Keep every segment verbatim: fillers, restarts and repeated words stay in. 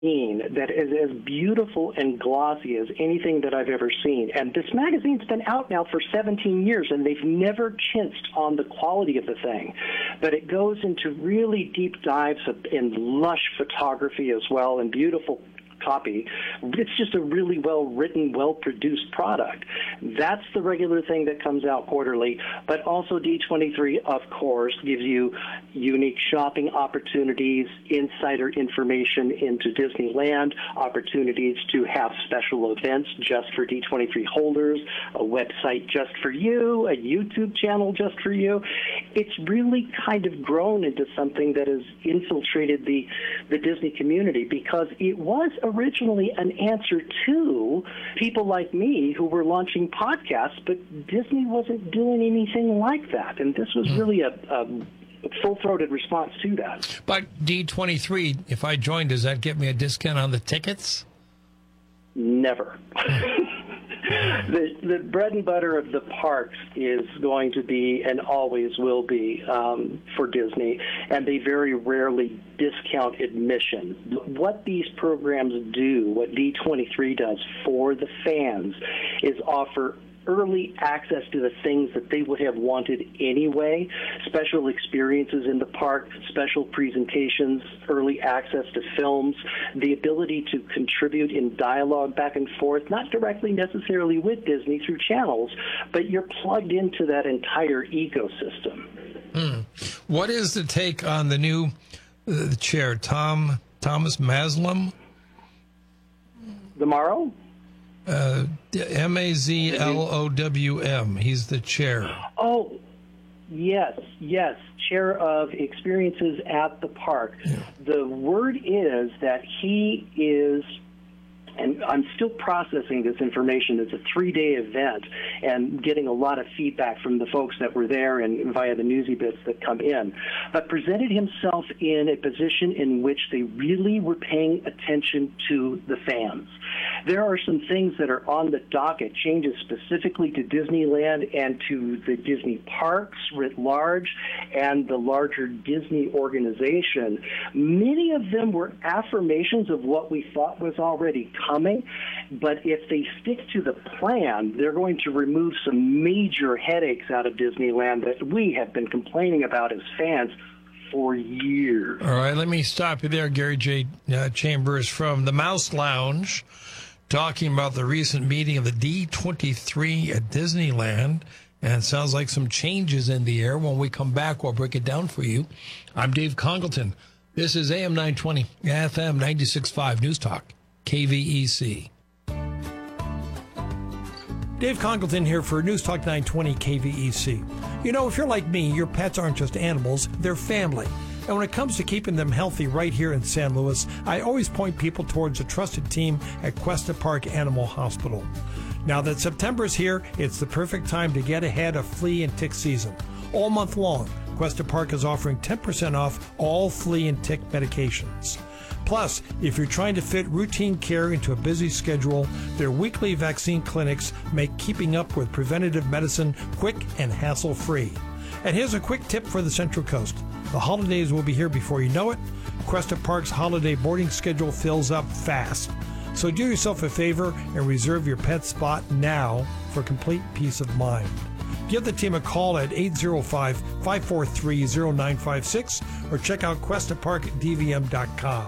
that is as beautiful and glossy as anything that I've ever seen. And this magazine's been out now for seventeen years, and they've never chinched on the quality of the thing. But it goes into really deep dives in lush photography as well, and beautiful copy. It's just a really well-written, well-produced product. That's the regular thing that comes out quarterly, but also D twenty-three, of course, gives you unique shopping opportunities, insider information into Disneyland, opportunities to have special events just for D twenty-three holders, a website just for you, a YouTube channel just for you. It's really kind of grown into something that has infiltrated the, the Disney community, because it was a originally an answer to people like me who were launching podcasts, but Disney wasn't doing anything like that. And this was really a, a full-throated response to that. But D twenty-three, if I join, does that get me a discount on the tickets? Never. The, the bread and butter of the parks is going to be, and always will be, um, for Disney, and they very rarely discount admission. What these programs do, what D twenty-three does for the fans, is offer early access to the things that they would have wanted anyway, special experiences in the park, special presentations, early access to films, the ability to contribute in dialogue back and forth, not directly necessarily with Disney through channels, but you're plugged into that entire ecosystem. Hmm. What is the take on the new uh, the chair, Tom Thomas Maslam? The Morrow? Uh, M A Z L O W M. He's the chair. Oh, yes, yes. Chair of experiences at the park. Yeah. The word is that he is, and I'm still processing this information. It's a three-day event and getting a lot of feedback from the folks that were there and via the newsy bits that come in, but presented himself in a position in which they really were paying attention to the fans. There are some things that are on the docket, changes specifically to Disneyland and to the Disney parks writ large and the larger Disney organization. Many of them were affirmations of what we thought was already coming, but if they stick to the plan, they're going to remove some major headaches out of Disneyland that we have been complaining about as fans for years. All right, let me stop you there, Gary J. Uh, Chambers from the Mouse Lounge, talking about the recent meeting of the D twenty-three at Disneyland, and it sounds like some changes in the air. When we come back, we'll break it down for you. I'm Dave Congleton. This is A M nine twenty, F M ninety-six point five News Talk, K V E C. Dave Congleton here for News Talk nine twenty K V E C. You know, if you're like me, your pets aren't just animals, they're family. And when it comes to keeping them healthy right here in San Luis, I always point people towards a trusted team at Cuesta Park Animal Hospital. Now that September is here, it's the perfect time to get ahead of flea and tick season. All month long, Cuesta Park is offering ten percent off all flea and tick medications. Plus, if you're trying to fit routine care into a busy schedule, their weekly vaccine clinics make keeping up with preventative medicine quick and hassle-free. And here's a quick tip for the Central Coast. The holidays will be here before you know it. Cuesta Park's holiday boarding schedule fills up fast. So do yourself a favor and reserve your pet spot now for complete peace of mind. Give the team a call at eight oh five, five four three, oh nine five six or check out cuesta park d v m dot com.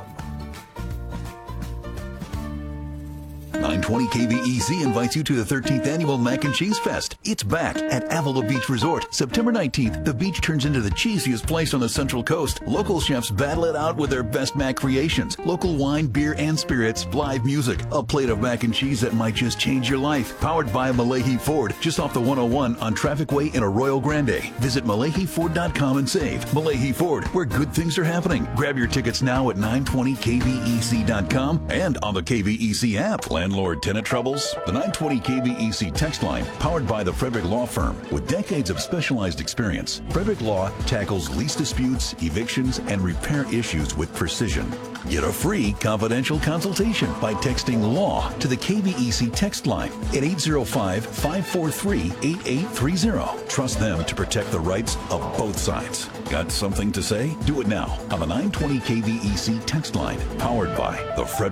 nine twenty K V E C invites you to the thirteenth Annual Mac and Cheese Fest. It's back at Avila Beach Resort. September nineteenth, the beach turns into the cheesiest place on the Central Coast. Local chefs battle it out with their best mac creations. Local wine, beer, and spirits, live music, a plate of mac and cheese that might just change your life. Powered by Malahi Ford, just off the one oh one on Traffic Way in Arroyo Grande. Visit malahi ford dot com and save. Malahi Ford, where good things are happening. Grab your tickets now at nine twenty K V E C dot com and on the K V E C app. Landlord Landlord tenant troubles? The nine twenty K V E C text line, powered by the Frederick Law Firm. With decades of specialized experience, Frederick Law tackles lease disputes, evictions, and repair issues with precision. Get a free confidential consultation by texting LAW to the K V E C text line at eight zero five, five four three, eight eight three zero. Trust them to protect the rights of both sides. Got something to say? Do it now on the nine twenty K V E C text line, powered by the Frederick